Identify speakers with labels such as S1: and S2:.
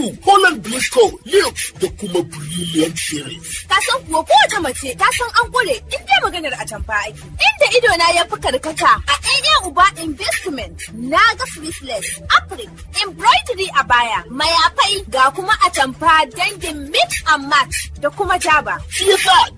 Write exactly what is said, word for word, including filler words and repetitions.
S1: Blue, Holland Blisco, Lux da kuma Brilliant Series.
S2: Ka san kuwa kowace mace ta san an ƙware in dai maganar atamfa ake. Inda idona ya fi karkata a ɗaya uba investment na ga Swissless, Afrik, embroidery a baya, mayafai ga kuma atamfa dangin mix and match da kuma jaba.
S1: Shi yasa